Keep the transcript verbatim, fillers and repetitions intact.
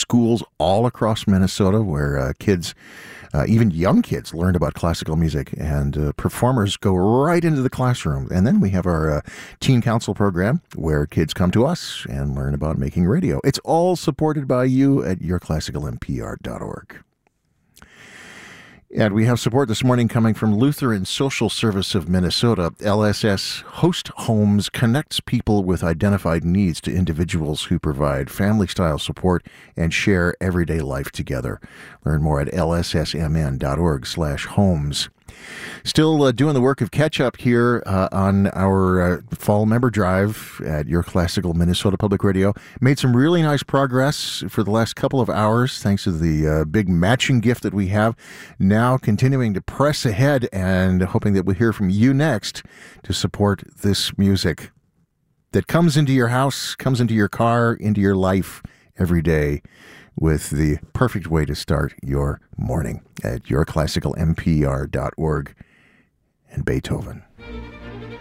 schools all across Minnesota where uh, kids, uh, even young kids, learn about classical music, and uh, performers go right into the classroom. And then we have our uh, teen council program where kids come to us and learn about making radio. It's all supported by you at your classical m p r dot org. And we have support this morning coming from Lutheran Social Service of Minnesota. L S S Host Homes connects people with identified needs to individuals who provide family-style support and share everyday life together. Learn more at l s s m n dot org slash homes. Still uh, doing the work of catch-up here uh, on our uh, fall member drive at Your Classical Minnesota Public Radio. Made some really nice progress for the last couple of hours, thanks to the uh, big matching gift that we have. Now continuing to press ahead and hoping that we'll hear from you next to support this music that comes into your house, comes into your car, into your life every day, with the perfect way to start your morning at your classical m p r dot org and Beethoven.